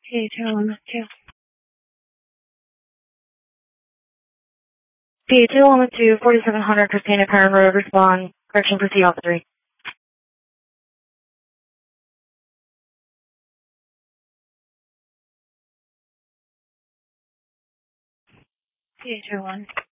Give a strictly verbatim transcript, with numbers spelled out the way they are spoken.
P H O one with two. P H O one with two, forty-seven hundred Christina Kern Road, respond. Correction for C Alpha three. P H O one.